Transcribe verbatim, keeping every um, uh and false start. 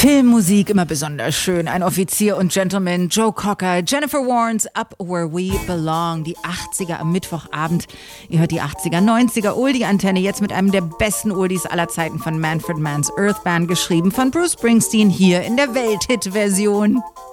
Filmmusik immer besonders schön. Ein Offizier und Gentleman, Joe Cocker, Jennifer Warnes, Up Where We Belong. Die achtziger am Mittwochabend. Ihr hört die achtziger, neunziger Oldie-Antenne jetzt mit einem der besten Oldies aller Zeiten von Manfred Mann's Earth Band, geschrieben von Bruce Springsteen, hier in der Welthit-Version.